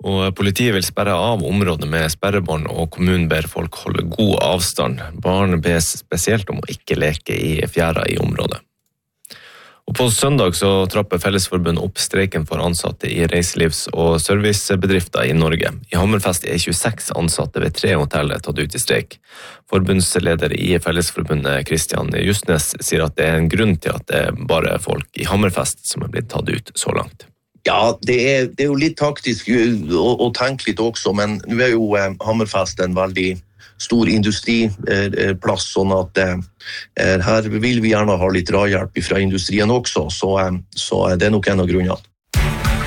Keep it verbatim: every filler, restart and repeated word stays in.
Og politiet vil sperre av området med sperrebånd, og kommunen ber folk holde god avstand. Barn bes spesielt om å ikke leke i fjæra i området. Og på søndag så trapper Fellesforbundet opp streiken for ansatte i reiselivs- og servicebedrifter i Norge. I Hammerfest er tjueseks ansatte ved tre hoteller tatt ut i streik. Forbundsleder i Fellesforbundet, Kristian Justnes, sier at det er en grunn til at det er bare folk i Hammerfest som er blitt tatt ut så langt. Ja, det er, det er jo litt taktisk å, å tenke litt også, men nå er jo eh, Hammerfest en veldig stor industriplass, eh, sånn at eh, her vil vi gjerne ha litt drahjelp fra industrien også, så, eh, så det er nok en av grunnene.